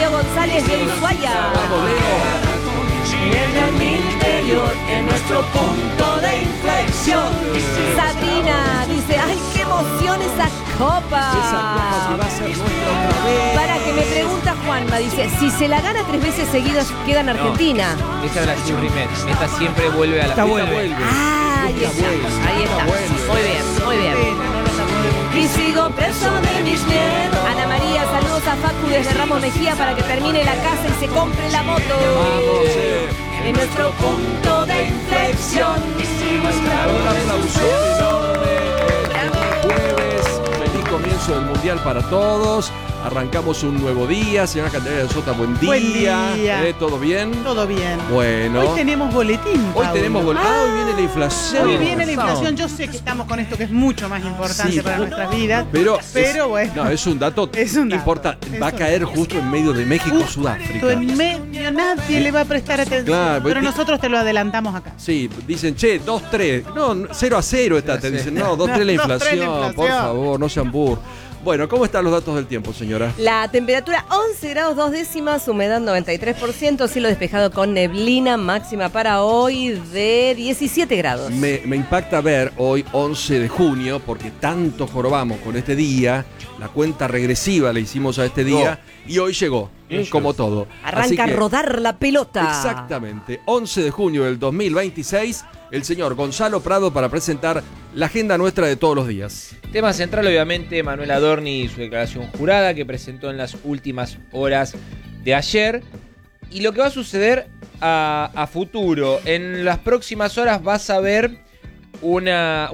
Leo González de Ushuaia. Vamos, Leo. En el interior, en nuestro punto de inflexión. Sabrina dice, ¡ay, qué emoción esa copa! Esa copa que va a ser nuestra otra vez. Para que me pregunta Juanma, dice, si se la gana 3 veces seguidas, queda en Argentina. Esa es la Rimet. Esta siempre vuelve a la Esta final. vuelve. Ah, ahí está. Ahí está. Muy bien, muy bien. Y sigo preso de mis miedos. Ana María, saludos a Facu desde Ramos Mejía para que termine la casa y se compre la moto. Vamos, En nuestro punto de inflexión. Un aplauso enorme. Jueves, feliz comienzo del Mundial para todos. Arrancamos un nuevo día. Señora Candelaria de Sota, buen día. Buen día. ¿Todo bien? Todo bien. Bueno. Hoy tenemos boletín, Hoy Paulo. tenemos boletín. Hoy viene la inflación. Hoy viene la inflación. Yo sé que estamos con esto que es mucho más importante Sí, para nuestras vidas. Pero bueno. No, es un dato importante. Va a caer justo en medio de México, Sudáfrica. En medio nadie le va a prestar atención. Claro, pero nosotros te lo adelantamos acá. Sí, dicen, che, 2-3. No, 0-0 está. Te dicen, no, 2-3 la inflación. Por favor, no sean burros. Bueno, ¿cómo están los datos del tiempo, señora? La temperatura 11 grados 2 décimas, humedad 93%, cielo despejado con neblina, máxima para hoy de 17 grados. Me impacta ver hoy 11 de junio, porque tanto jorobamos con este día, la cuenta regresiva le hicimos a este día, y hoy llegó, como todo. Arranca a rodar la pelota. Exactamente, 11 de junio del 2026, el señor Gonzalo Prado para presentar la agenda nuestra de todos los días. Tema central, obviamente, Manuel Adorni y su declaración jurada que presentó en las últimas horas de ayer. Y lo que va a suceder a futuro. En las próximas horas vas a ver un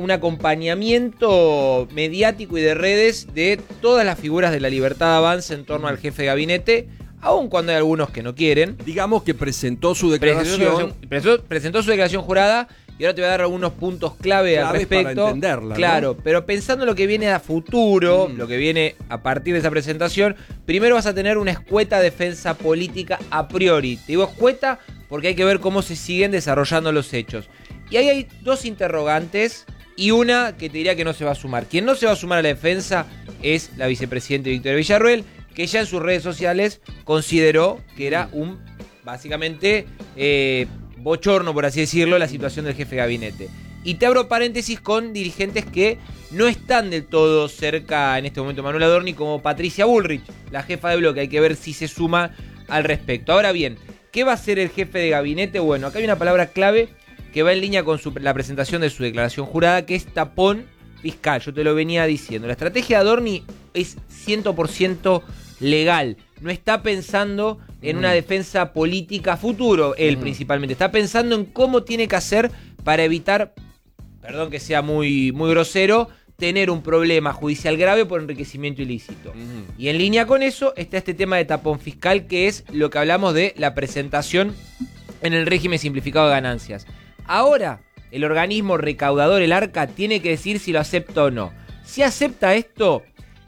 acompañamiento mediático y de redes de todas las figuras de la Libertad Avanza en torno al jefe de gabinete, aun cuando hay algunos que no quieren. Digamos que presentó su declaración. Presentó su declaración jurada. Y ahora te voy a dar algunos puntos clave al respecto. Para entenderla, claro, ¿no? Pero pensando en lo que viene a futuro, lo que viene a partir de esa presentación, primero vas a tener una escueta defensa política a priori. Te digo escueta porque hay que ver cómo se siguen desarrollando los hechos. Y ahí hay dos interrogantes y una que te diría que no se va a sumar. Quien no se va a sumar a la defensa es la vicepresidenta Victoria Villarruel, que ya en sus redes sociales consideró que era básicamente bochorno, por así decirlo, la situación del jefe de gabinete. Y te abro paréntesis con dirigentes que no están del todo cerca en este momento de Manuel Adorni, como Patricia Bullrich, la jefa de bloque. Hay que ver si se suma al respecto. Ahora bien, ¿qué va a hacer el jefe de gabinete? Bueno, acá hay una palabra clave que va en línea con la presentación de su declaración jurada, que es tapón fiscal. Yo te lo venía diciendo. La estrategia de Adorni es 100% legal. No está pensando en una defensa política futuro, él principalmente. Está pensando en cómo tiene que hacer para evitar, perdón que sea muy, muy grosero, tener un problema judicial grave por enriquecimiento ilícito. Y en línea con eso está este tema de tapón fiscal, que es lo que hablamos de la presentación en el régimen simplificado de ganancias. Ahora, el organismo recaudador, el ARCA, tiene que decir si lo acepta o no. Si acepta esto,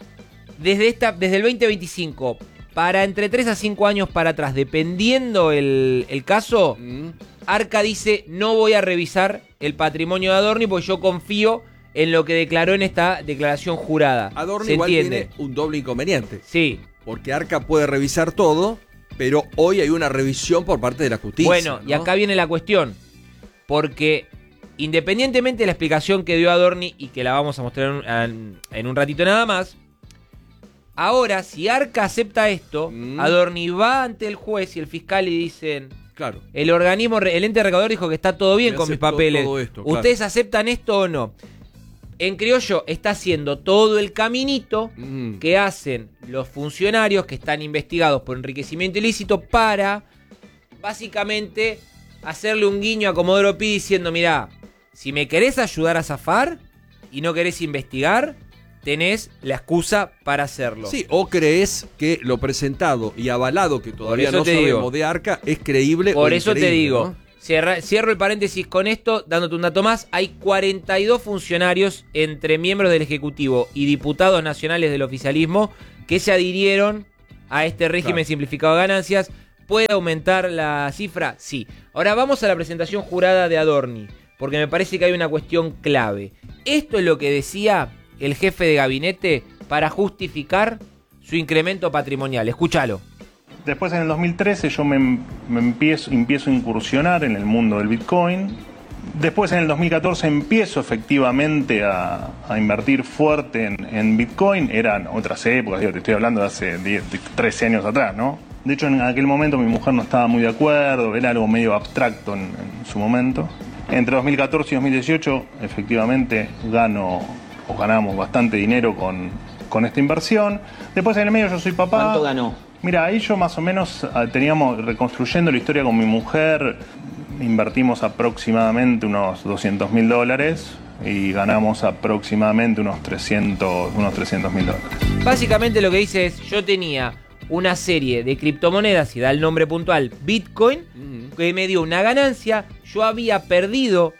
desde el 2025... para entre 3 a 5 años para atrás, dependiendo el caso, Arca dice, no voy a revisar el patrimonio de Adorni porque yo confío en lo que declaró en esta declaración jurada. Adorni igual tiene un doble inconveniente. Sí. Porque Arca puede revisar todo, pero hoy hay una revisión por parte de la justicia. Bueno, ¿no? Y acá viene la cuestión. Porque independientemente de la explicación que dio Adorni, y que la vamos a mostrar en un ratito nada más, ahora, si Arca acepta esto, Adorni va ante el juez y el fiscal y dicen, claro, el ente recaudador dijo que está todo bien con mis papeles. Esto, ¿Ustedes claro aceptan esto o no? En criollo está haciendo todo el caminito que hacen los funcionarios que están investigados por enriquecimiento ilícito para, básicamente, hacerle un guiño a Comodoro Pi diciendo, mirá, si me querés ayudar a zafar y no querés investigar, tenés la excusa para hacerlo. Sí, o crees que lo presentado y avalado, que todavía no sabemos de Arca, es creíble. Por eso te digo, ¿no? Cierro el paréntesis con esto, dándote un dato más. Hay 42 funcionarios entre miembros del Ejecutivo y diputados nacionales del oficialismo que se adhirieron a este régimen simplificado de ganancias. ¿Puede aumentar la cifra? Sí. Ahora vamos a la presentación jurada de Adorni, porque me parece que hay una cuestión clave. Esto es lo que decía el jefe de gabinete para justificar su incremento patrimonial. Escúchalo. Después en el 2013 yo me empiezo a incursionar en el mundo del Bitcoin. Después en el 2014 empiezo efectivamente a invertir fuerte en Bitcoin. Eran otras épocas, te estoy hablando de hace 13 años atrás, ¿no? De hecho en aquel momento mi mujer no estaba muy de acuerdo, era algo medio abstracto en su momento. Entre 2014 y 2018 efectivamente ganamos bastante dinero con esta inversión. Después en el medio yo soy papá. ¿Cuánto ganó? Mira, ahí yo más o menos teníamos, reconstruyendo la historia con mi mujer, invertimos aproximadamente unos $200.000 y ganamos aproximadamente unos $300.000. Básicamente lo que dice es, yo tenía una serie de criptomonedas, y da el nombre puntual, Bitcoin, que me dio una ganancia. Yo había perdido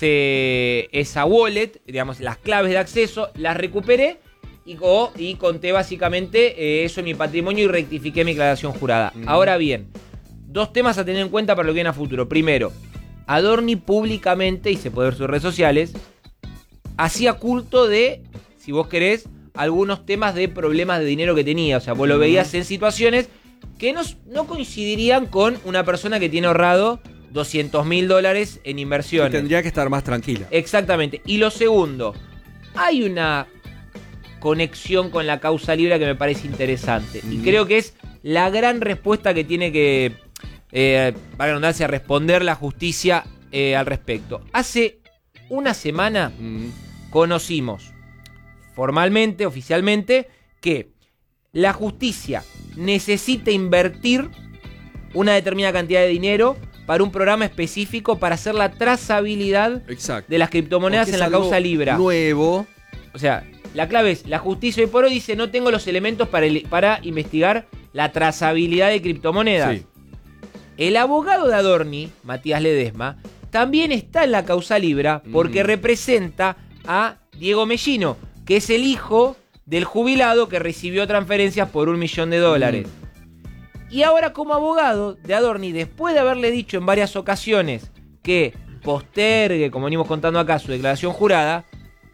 esa wallet, digamos, las claves de acceso, las recuperé y conté básicamente eso en mi patrimonio y rectifiqué mi declaración jurada. Ahora bien, dos temas a tener en cuenta para lo que viene a futuro. Primero, Adorni públicamente, y se puede ver en sus redes sociales, hacía culto de, si vos querés, algunos temas de problemas de dinero que tenía. O sea, vos lo veías en situaciones que no coincidirían con una persona que tiene ahorrado $200.000 en inversiones. Y tendría que estar más tranquila. Exactamente. Y lo segundo, hay una conexión con la causa libre que me parece interesante. Y creo que es la gran respuesta que tiene que, para redundancia, responder la justicia al respecto. Hace una semana conocimos formalmente, oficialmente, que la justicia necesita invertir una determinada cantidad de dinero para un programa específico para hacer la trazabilidad de las criptomonedas en la causa Libra. Nuevo. O sea, la clave es, la justicia hoy por hoy dice, no tengo los elementos para investigar la trazabilidad de criptomonedas. Sí. El abogado de Adorni, Matías Ledesma, también está en la causa Libra porque representa a Diego Mellino, que es el hijo del jubilado que recibió transferencias por $1 millón. Y ahora, como abogado de Adorni, después de haberle dicho en varias ocasiones que postergue, como venimos contando acá, su declaración jurada,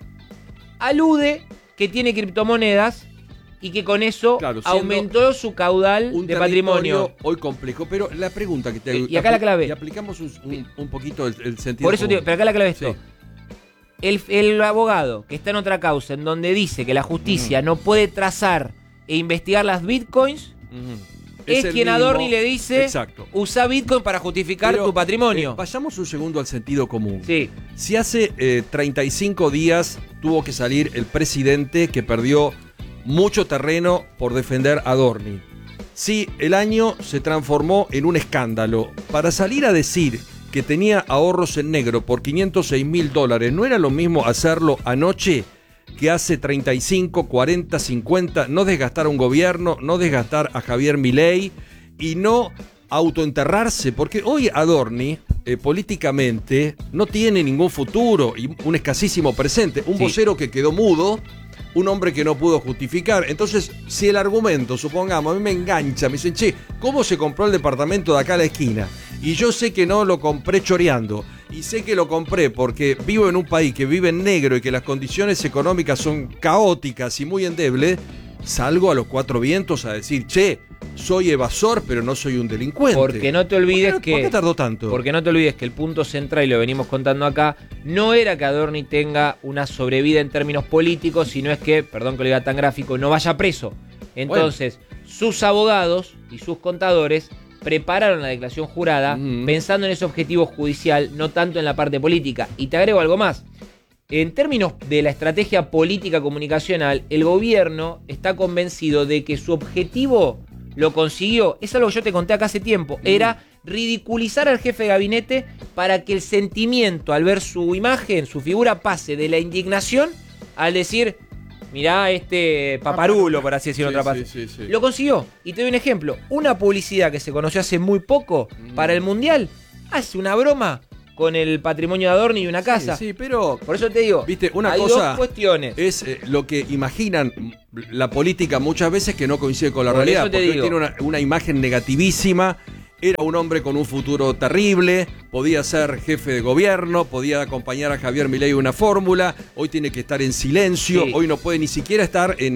alude que tiene criptomonedas y que con eso aumentó su caudal de patrimonio. Hoy complejo, pero la pregunta que te hago. Y acá la clave. Y aplicamos un poquito el sentido. Por eso, pero acá la clave es esto. El abogado que está en otra causa, en donde dice que la justicia no puede trazar e investigar las bitcoins, es quien mismo, Adorni le dice, usa bitcoin para justificar tu patrimonio. Vayamos un segundo al sentido común. Sí. Si hace 35 días tuvo que salir el presidente que perdió mucho terreno por defender a Adorni. Si el año se transformó en un escándalo, para salir a decir que tenía ahorros en negro por $506.000, ¿no era lo mismo hacerlo anoche que hace 35, 40, 50? No desgastar a un gobierno, no desgastar a Javier Milei y no autoenterrarse, porque hoy Adorni políticamente no tiene ningún futuro y un escasísimo presente, un vocero que quedó mudo, un hombre que no pudo justificar. Entonces, si el argumento, supongamos, a mí me engancha, me dicen, che, ¿cómo se compró el departamento de acá a la esquina? Y yo sé que no lo compré choreando, y sé que lo compré porque vivo en un país que vive en negro y que las condiciones económicas son caóticas y muy endebles, salgo a los cuatro vientos a decir, che, soy evasor, pero no soy un delincuente. Porque no te olvides ¿Por qué tardó tanto? Porque no te olvides que el punto central, y lo venimos contando acá, no era que Adorni tenga una sobrevida en términos políticos, sino es que, perdón que lo diga tan gráfico, no vaya preso. Entonces, sus abogados y sus contadores prepararon la declaración jurada pensando en ese objetivo judicial, no tanto en la parte política. Y te agrego algo más. En términos de la estrategia política comunicacional, el gobierno está convencido de que su objetivo lo consiguió. Es algo que yo te conté acá hace tiempo. Era ridiculizar al jefe de gabinete para que el sentimiento al ver su imagen, su figura, pase de la indignación al decir, mirá este paparulo, por así decirlo, otra parte. Sí. Lo consiguió. Y te doy un ejemplo. Una publicidad que se conoció hace muy poco para el Mundial hace una broma con el patrimonio de Adorni y una casa. Sí, pero por eso te digo, viste, una hay cosa dos cuestiones. Es lo que imaginan la política muchas veces que no coincide con la realidad, porque hoy tiene una imagen negativísima. Era un hombre con un futuro terrible, podía ser jefe de gobierno, podía acompañar a Javier Milei en una fórmula, hoy tiene que estar en silencio, hoy no puede ni siquiera estar en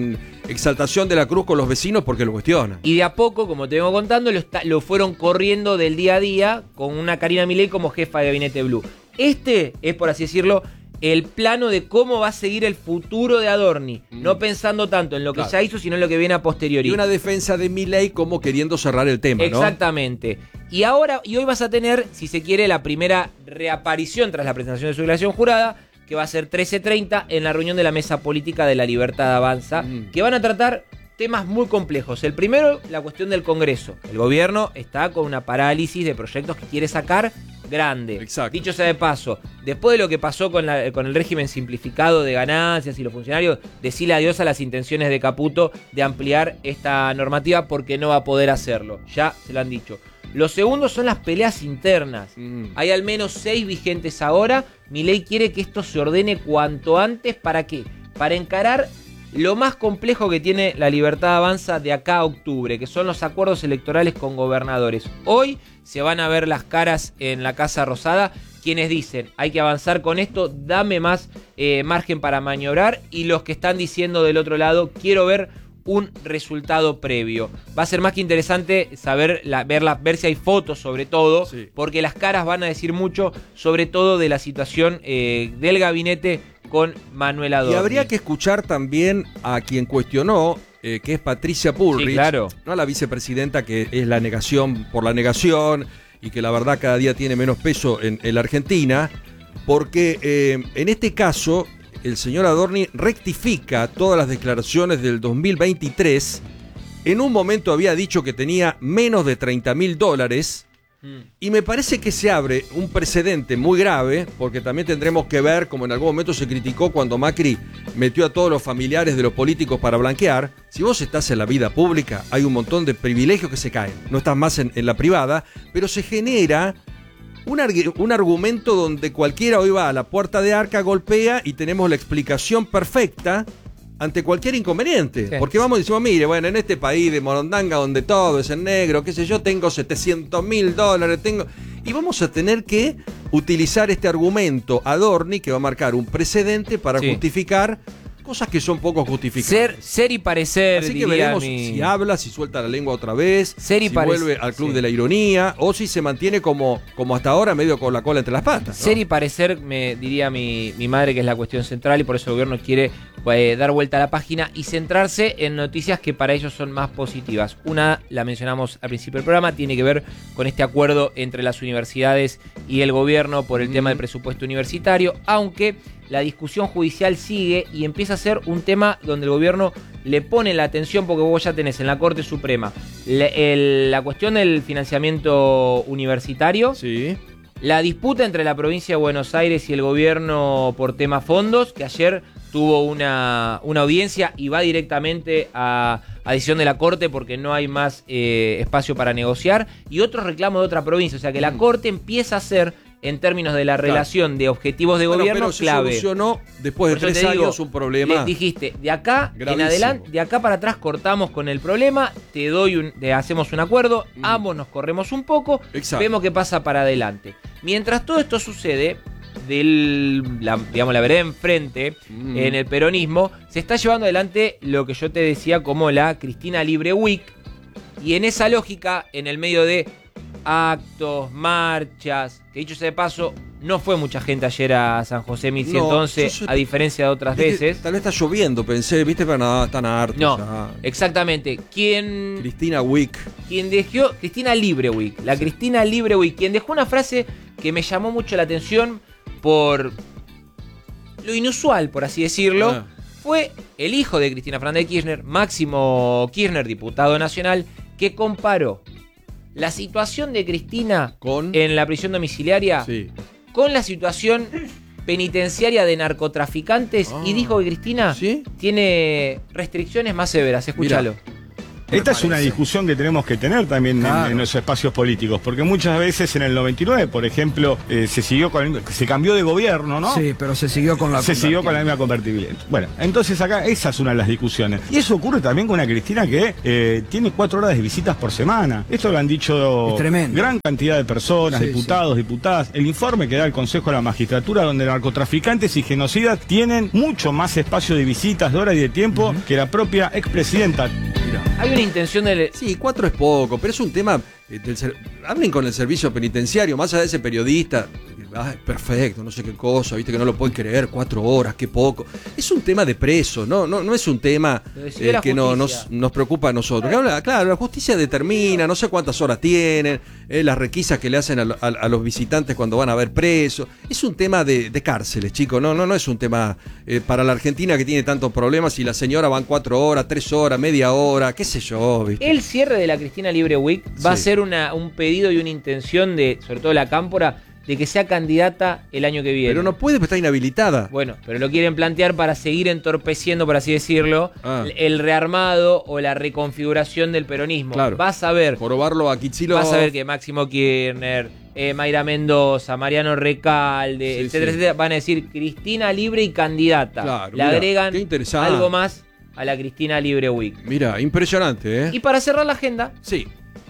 exaltación de la cruz con los vecinos porque lo cuestionan. Y de a poco, como te vengo contando, lo fueron corriendo del día a día con una Karina Milei como jefa de gabinete Blue. Este es, por así decirlo, el plano de cómo va a seguir el futuro de Adorni. No pensando tanto en lo que ya hizo, sino en lo que viene a posteriori. Y una defensa de Milei como queriendo cerrar el tema, ¿no? Exactamente. Y hoy vas a tener, si se quiere, la primera reaparición tras la presentación de su declaración jurada, que va a ser 13:30 en la reunión de la Mesa Política de la Libertad Avanza, que van a tratar temas muy complejos. El primero, la cuestión del Congreso. El gobierno está con una parálisis de proyectos que quiere sacar grande. Exacto. Dicho sea de paso, después de lo que pasó con el régimen simplificado de ganancias y los funcionarios, decirle adiós a las intenciones de Caputo de ampliar esta normativa porque no va a poder hacerlo. Ya se lo han dicho. Los segundos son las peleas internas. Hay al menos 6 vigentes ahora. Milei quiere que esto se ordene cuanto antes. ¿Para qué? Para encarar lo más complejo que tiene la Libertad Avanza de acá a octubre, que son los acuerdos electorales con gobernadores. Hoy se van a ver las caras en la Casa Rosada quienes dicen, hay que avanzar con esto, dame más margen para maniobrar, y los que están diciendo del otro lado, quiero ver un resultado previo. Va a ser más que interesante saber ver si hay fotos, sobre todo, porque las caras van a decir mucho, sobre todo de la situación del gabinete con Manuel Adorni. Y habría que escuchar también a quien cuestionó, que es Patricia Bullrich, sí, claro, no a la vicepresidenta, que es la negación por la negación y que la verdad cada día tiene menos peso en la Argentina, porque en este caso el señor Adorni rectifica todas las declaraciones del 2023. En un momento había dicho que tenía menos de $30.000 y me parece que se abre un precedente muy grave, porque también tendremos que ver, como en algún momento se criticó cuando Macri metió a todos los familiares de los políticos para blanquear. Si vos estás en la vida pública, hay un montón de privilegios que se caen. No estás más en la privada, pero se genera un argumento donde cualquiera hoy va a la puerta de Arca, golpea y tenemos la explicación perfecta ante cualquier inconveniente. Sí. Porque vamos y decimos, mire, bueno, en este país de Morondanga donde todo es en negro, qué sé yo, tengo $700.000, tengo... Y vamos a tener que utilizar este argumento Adorni, que va a marcar un precedente para justificar cosas que son poco justificables. Ser y parecer. Así que veremos si habla, si suelta la lengua otra vez, si vuelve al club de la ironía, o si se mantiene como hasta ahora, medio con la cola entre las patas, ¿no? Ser y parecer, me diría mi madre, que es la cuestión central, y por eso el gobierno quiere dar vuelta a la página y centrarse en noticias que para ellos son más positivas. Una, la mencionamos al principio del programa, tiene que ver con este acuerdo entre las universidades y el gobierno por el tema del presupuesto universitario, aunque la discusión judicial sigue y empieza a ser un tema donde el gobierno le pone la atención, porque vos ya tenés en la Corte Suprema la cuestión del financiamiento universitario, la disputa entre la provincia de Buenos Aires y el gobierno por tema fondos, que ayer tuvo una audiencia y va directamente a decisión de la Corte porque no hay más espacio para negociar, y otro reclamo de otra provincia. O sea que la Corte empieza a ser, en términos de la relación de objetivos de gobierno, pero clave. Se solucionó después de 3 años un problema. Le dijiste, de acá gravísimo. En adelante, de acá para atrás cortamos con el problema, hacemos un acuerdo, ambos nos corremos un poco, vemos qué pasa para adelante. Mientras todo esto sucede, la vereda enfrente, en el peronismo, se está llevando adelante lo que yo te decía como la Cristina Libre Week, y en esa lógica, en el medio de actos, marchas, que dicho sea de paso, no fue mucha gente ayer a San José 1111, a diferencia de otras veces. Tal vez está lloviendo, pensé, viste, pero nada, están hartos. No, ya. Exactamente. Cristina Week. Quien dejó, Cristina Libre Week, la Cristina Libre Week, quien dejó una frase que me llamó mucho la atención por lo inusual, por así decirlo, fue el hijo de Cristina Fernández de Kirchner, Máximo Kirchner, diputado nacional, que comparó la situación de Cristina en la prisión domiciliaria con la situación penitenciaria de narcotraficantes, y dijo que Cristina tiene restricciones más severas. Escúchalo. Esta es una discusión que tenemos que tener también en los espacios políticos, porque muchas veces en el 99, por ejemplo, se cambió de gobierno, ¿no? Sí, pero se siguió con la misma convertibilidad. Bueno, entonces acá esa es una de las discusiones. Y eso ocurre también con una Cristina que tiene 4 horas de visitas por semana. Esto lo han dicho gran cantidad de personas, diputados, diputadas. El informe que da el Consejo de la Magistratura, donde narcotraficantes y genocidas tienen mucho más espacio de visitas, de horas y de tiempo que la propia expresidenta. Hay una intención de... Sí, 4 es poco, pero es un tema... Hablen con el servicio penitenciario, más allá de ese periodista... perfecto, no sé qué cosa, viste que no lo pueden creer, 4 horas, qué poco. Es un tema de preso, no es un tema que nos preocupa a nosotros. Claro, la justicia determina, no sé cuántas horas tienen, las requisas que le hacen a los visitantes cuando van a ver presos. Es un tema de cárceles, chicos, no es un tema para la Argentina que tiene tantos problemas y la señora van 4 horas, 3 horas, media hora, qué sé yo, ¿viste? El cierre de la Cristina Libre Week va a ser un pedido y una intención de, sobre todo la Cámpora, de que sea candidata el año que viene. Pero no puede, porque está inhabilitada. Bueno, pero lo quieren plantear para seguir entorpeciendo, por así decirlo, el rearmado o la reconfiguración del peronismo. Claro. Vas a ver. Probarlo a Kicillof. Vas a ver que Máximo Kirchner, Mayra Mendoza, Mariano Recalde, etcétera, van a decir Cristina Libre y candidata. Claro, le agregan algo más a la Cristina Libre Week. Mira, impresionante, ¿eh? Y para cerrar la agenda, Sí.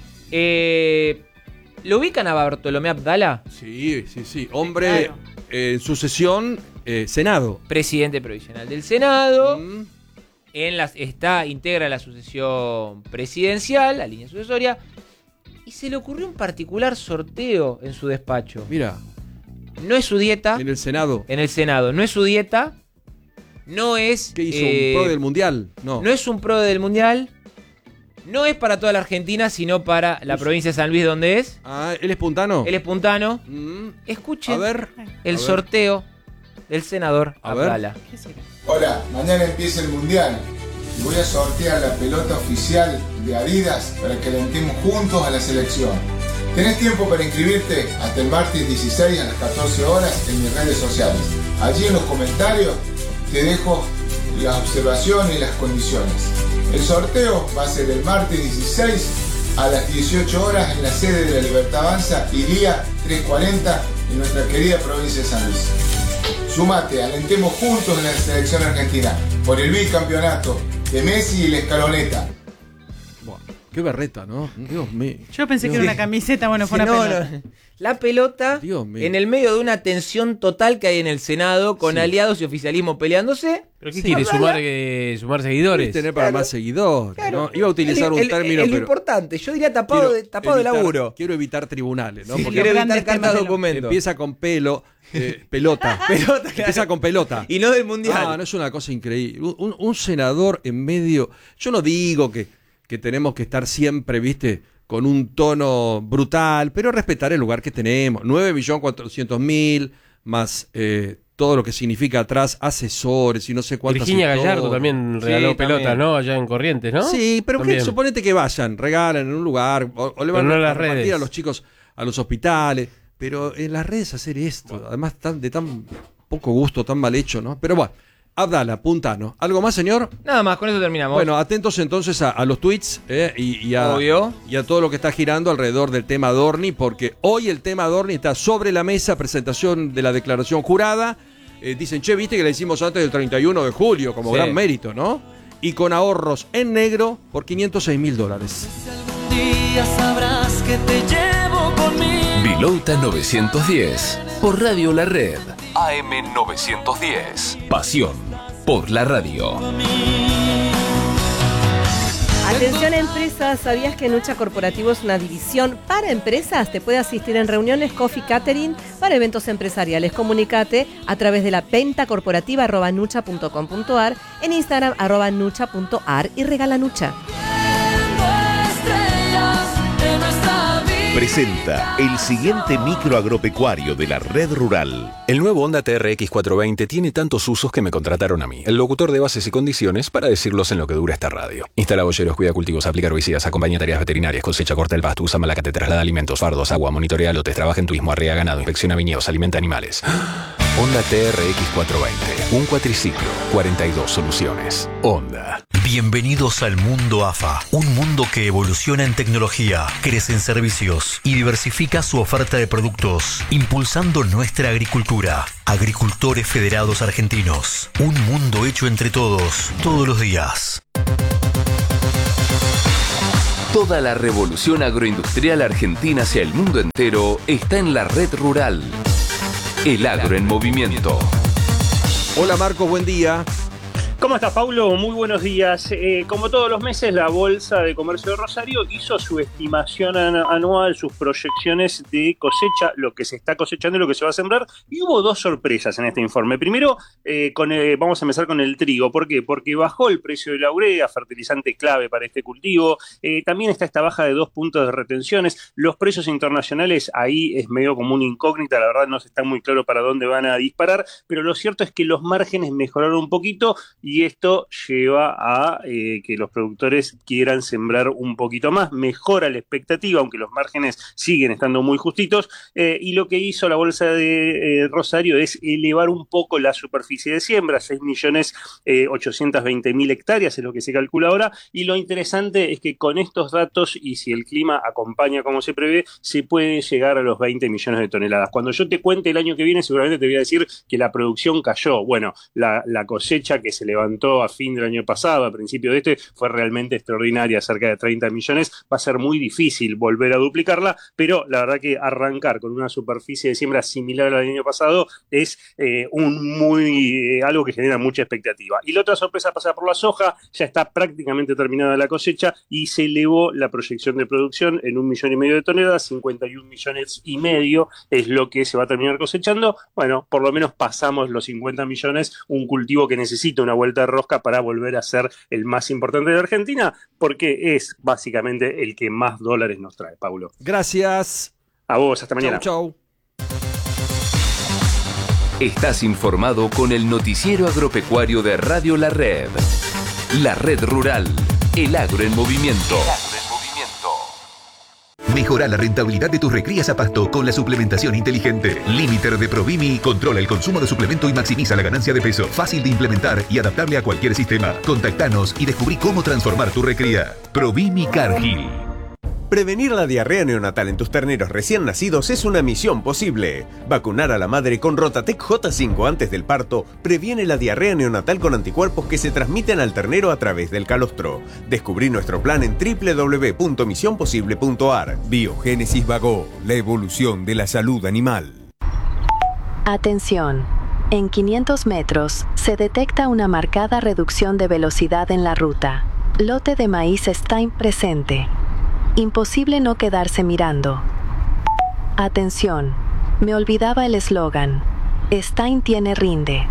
¿lo ubican a Bartolomé Abdala? Sí. Hombre, Claro. sucesión, Senado. Presidente provisional del Senado. Integra la sucesión presidencial, la línea sucesoria. Y se le ocurrió un particular sorteo en su despacho. Mira. No es su dieta. En el Senado. En el Senado. No es su dieta. No es... ¿Qué hizo? ¿Un pro del Mundial? No. No es un pro del Mundial. No es para toda la Argentina, sino para la provincia de San Luis, donde es. Ah, ¿él es puntano? Él es puntano. Escuchen A ver. el sorteo del senador A ver. Abdala. Hola, mañana empieza el Mundial y voy a sortear la pelota oficial de Adidas para que alentemos juntos a la selección. Tenés tiempo para inscribirte hasta el martes 16 a las 14 horas en mis redes sociales. Allí en los comentarios te dejo las observaciones y las condiciones. El sorteo va a ser el martes 16 a las 18 horas en la sede de la Libertad Avanza, Ilía 340, en nuestra querida provincia de San Luis. Sumate, alentemos juntos en la selección argentina por el bicampeonato de Messi y la escaloneta. Qué berreta, ¿no? Dios mío. Yo pensé que era una camiseta, bueno, fue una pelota. La pelota Dios mío. en el medio de una tensión total que hay en el Senado con aliados y oficialismo peleándose. ¿Pero qué quiere? ¿Sumar seguidores? Tener para más seguidores, ¿no? Iba a utilizar un término, es lo pero... importante, yo diría tapado de laburo. Quiero evitar tribunales, ¿no? Sí, Porque quiero evitar cartas documentos. empieza con pelota. Empieza con pelota. Y no del Mundial. No es una cosa increíble. Un senador en medio... Yo no digo que tenemos que estar siempre, ¿viste?, con un tono brutal, pero respetar el lugar que tenemos. 9.400.000 más todo lo que significa atrás, asesores y no sé cuántas. Virginia Gallardo también regaló pelotas, ¿no? Allá en Corrientes, ¿no? Sí, pero También. suponete que vayan, regalen en un lugar, o le van no en a las repartir redes. a los chicos a los hospitales, pero en las redes hacer esto, además de tan poco gusto, tan mal hecho, ¿no? Pero bueno, Abdala, puntano. ¿Algo más, señor? Nada más, con eso terminamos. Bueno, atentos entonces a los tweets y a todo lo que está girando alrededor del tema Adorni, porque hoy el tema Adorni está sobre la mesa, presentación de la declaración jurada. Dicen, viste que la hicimos antes del 31 de julio, como gran mérito, ¿no? Y con ahorros en negro por $506.000. Día sabrás que te llevo conmigo. Vilota 910, por Radio La Red. AM 910. Pasión por la radio. Atención empresas, ¿sabías que Nucha Corporativo es una división para empresas? Te puede asistir en reuniones Coffee Catering para eventos empresariales. Comunicate a través de la venta corporativa @nucha.com.ar, en Instagram @nucha.ar y regala Nucha. Presenta el siguiente micro agropecuario de la red rural. El nuevo Honda TRX 420 tiene tantos usos que me contrataron a mí, el locutor de bases y condiciones, para decirlos en lo que dura esta radio. Instala boyeros, cuida cultivos, aplica herbicidas, acompaña tareas veterinarias, cosecha, corta el pasto, usa malacate, traslada alimentos, fardos, agua, monitorea lotes, trabaja en turismo, arrea ganado, inspecciona viñedos, alimenta animales. Honda TRX 420, un cuatriciclo, 42 soluciones. Honda. Bienvenidos al mundo AFA, un mundo que evoluciona en tecnología, crece en servicios y diversifica su oferta de productos, impulsando nuestra agricultura. Agricultores Federados Argentinos, un mundo hecho entre todos, todos los días. Toda la revolución agroindustrial argentina hacia el mundo entero está en la red rural. El agro en movimiento. Hola Marcos, buen día. ¿Cómo estás, Paulo? Muy buenos días. Como todos los meses, la Bolsa de Comercio de Rosario hizo su estimación anual, sus proyecciones de cosecha, lo que se está cosechando y lo que se va a sembrar. Y hubo dos sorpresas en este informe. Primero, vamos a empezar con el trigo. ¿Por qué? Porque bajó el precio de la urea, fertilizante clave para este cultivo. También está esta baja de 2 puntos de retenciones. Los precios internacionales, ahí es medio como una incógnita. La verdad no se está muy claro para dónde van a disparar. Pero lo cierto es que los márgenes mejoraron un poquito. Y esto lleva a que los productores quieran sembrar un poquito más, mejora la expectativa, aunque los márgenes siguen estando muy justitos, y lo que hizo la Bolsa de Rosario es elevar un poco la superficie de siembra, 6.820.000 hectáreas es lo que se calcula ahora, y lo interesante es que con estos datos, y si el clima acompaña como se prevé, se puede llegar a los 20 millones de toneladas. Cuando yo te cuente el año que viene, seguramente te voy a decir que la producción cayó. Bueno, la cosecha que se levantó a fin del año pasado, a principio de este, fue realmente extraordinaria, cerca de 30 millones. Va a ser muy difícil volver a duplicarla, pero la verdad que arrancar con una superficie de siembra similar al año pasado es algo que genera mucha expectativa. Y la otra sorpresa pasa por la soja, ya está prácticamente terminada la cosecha y se elevó la proyección de producción en 1,5 millones de toneladas, 51,5 millones es lo que se va a terminar cosechando. Bueno, por lo menos pasamos los 50 millones, un cultivo que necesita una vuelta de rosca para volver a ser el más importante de Argentina, porque es básicamente el que más dólares nos trae, Paulo. Gracias. A vos, hasta mañana. Chau. Estás informado con el noticiero agropecuario de Radio La Red. La Red Rural. El agro en movimiento. Mejora la rentabilidad de tus recrías a pasto con la suplementación inteligente. Limiter de Provimi controla el consumo de suplemento y maximiza la ganancia de peso. Fácil de implementar y adaptable a cualquier sistema. Contactanos y descubrí cómo transformar tu recría. Provimi Cargill. Prevenir la diarrea neonatal en tus terneros recién nacidos es una misión posible. Vacunar a la madre con Rotatec J5 antes del parto previene la diarrea neonatal con anticuerpos que se transmiten al ternero a través del calostro. Descubrí nuestro plan en www.misionposible.ar. Biogénesis Vago, la evolución de la salud animal. Atención. En 500 metros se detecta una marcada reducción de velocidad en la ruta. Lote de maíz Stein presente. Imposible no quedarse mirando. Atención, me olvidaba el eslogan. Stein tiene rinde.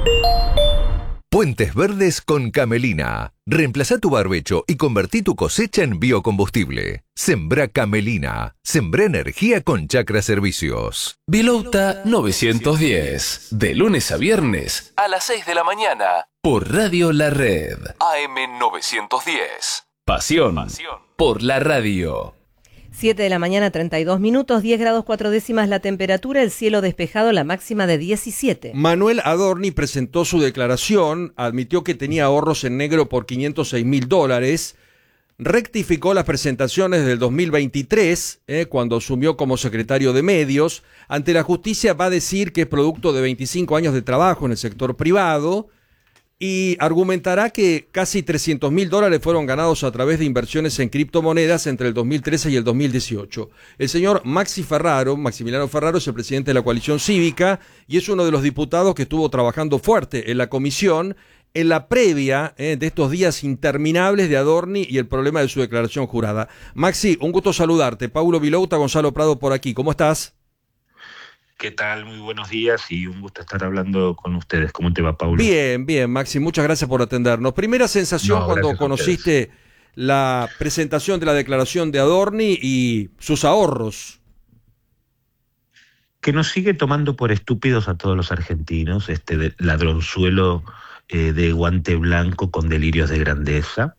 Puentes Verdes con Camelina. Reemplazá tu barbecho y convertí tu cosecha en biocombustible. Sembrá Camelina. Sembrá energía con Chacra Servicios. Bilouta 910. De lunes a viernes a las 6 de la mañana. Por Radio La Red. AM 910. Pasión. Por la radio. 7 de la mañana, 32 minutos, 10 grados 4 décimas la temperatura, el cielo despejado, la máxima de 17. Manuel Adorni presentó su declaración, admitió que tenía ahorros en negro por $506.000, rectificó las presentaciones del 2023, cuando asumió como secretario de Medios. Ante la justicia va a decir que es producto de 25 años de trabajo en el sector privado, y argumentará que casi $300.000 fueron ganados a través de inversiones en criptomonedas entre el 2013 y el 2018. El señor Maximiliano Ferraro, es el presidente de la coalición cívica y es uno de los diputados que estuvo trabajando fuerte en la comisión en la previa de estos días interminables de Adorni y el problema de su declaración jurada. Maxi, un gusto saludarte. Paulo Bilouta, Gonzalo Prado por aquí. ¿Cómo estás? ¿Qué tal? Muy buenos días y un gusto estar hablando con ustedes. ¿Cómo te va, Paulo? Bien, Maxi, muchas gracias por atendernos. Primera sensación cuando conociste la presentación de la declaración de Adorni y sus ahorros. Que nos sigue tomando por estúpidos a todos los argentinos, este ladronzuelo de guante blanco con delirios de grandeza,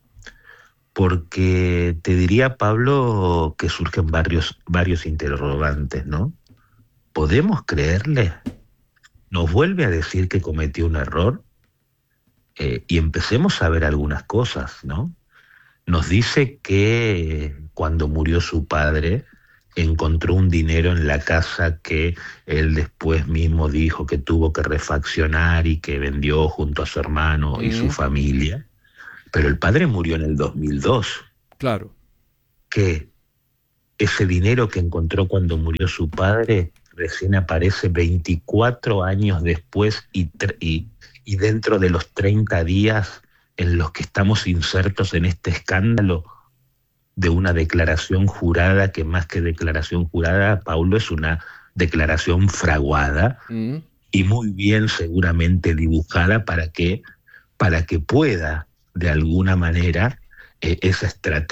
porque te diría, Pablo, que surgen varios interrogantes, ¿no? ¿Podemos creerle? ¿Nos vuelve a decir que cometió un error? y empecemos a ver algunas cosas, ¿no? Nos dice que cuando murió su padre encontró un dinero en la casa que él después mismo dijo que tuvo que refaccionar y que vendió junto a su hermano y su familia. Pero el padre murió en el 2002. Claro. Que ese dinero que encontró cuando murió su padre recién aparece 24 años después y dentro de los 30 días en los que estamos insertos en este escándalo de una declaración jurada, que más que declaración jurada, Paulo, es una declaración fraguada y muy bien seguramente dibujada para que pueda de alguna manera esa estrategia